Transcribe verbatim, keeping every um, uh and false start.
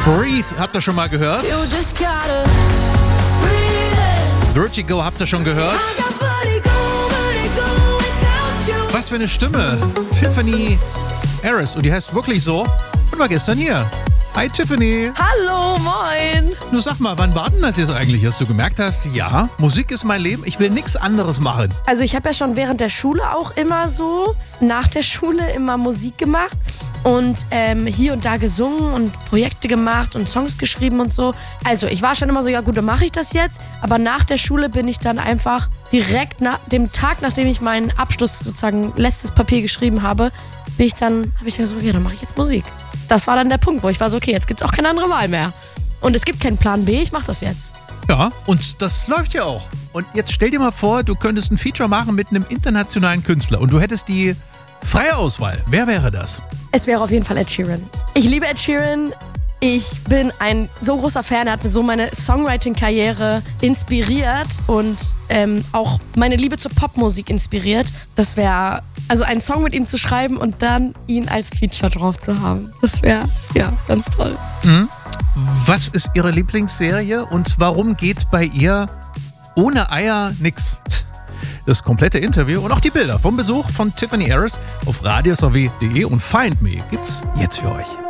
Breathe, habt ihr schon mal gehört? Vertigo habt ihr schon gehört? Was für eine Stimme. Tiffany Harris. Und die heißt wirklich so. Und war gestern hier. Hi Tiffany. Hallo, moin. Nur sag mal, wann war denn das jetzt eigentlich, dass du gemerkt hast, ja, Musik ist mein Leben, ich will nichts anderes machen? Also ich habe ja schon während der Schule auch immer so, nach der Schule immer Musik gemacht und ähm, hier und da gesungen und Projekte gemacht und Songs geschrieben und so. Also ich war schon immer so, ja gut, dann mache ich das jetzt. Aber nach der Schule bin ich dann einfach direkt nach dem Tag, nachdem ich meinen Abschluss sozusagen letztes Papier geschrieben habe, bin ich dann, habe ich dann so, okay, dann mache ich jetzt Musik. Das war dann der Punkt, wo ich war so, okay, jetzt gibt es auch keine andere Wahl mehr. Und es gibt keinen Plan B, ich mache das jetzt. Ja, und das läuft ja auch. Und jetzt stell dir mal vor, du könntest ein Feature machen mit einem internationalen Künstler und du hättest die freie Auswahl. Wer wäre das? Es wäre auf jeden Fall Ed Sheeran. Ich liebe Ed Sheeran. Ich bin ein so großer Fan, er hat mir so meine Songwriting-Karriere inspiriert und ähm, auch meine Liebe zur Popmusik inspiriert. Das wäre, also einen Song mit ihm zu schreiben und dann ihn als Feature drauf zu haben. Das wäre, ja, ganz toll. Mhm. Was ist Ihre Lieblingsserie und warum geht bei ihr ohne Eier nix? Das komplette Interview und auch die Bilder vom Besuch von Tiffany Harris auf radiosw punkt de und Find Me gibt's jetzt für euch.